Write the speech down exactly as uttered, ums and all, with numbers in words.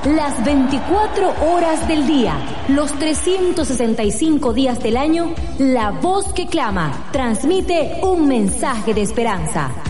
Las veinticuatro horas del día, los trescientos sesenta y cinco días del año, la voz que clama transmite un mensaje de esperanza.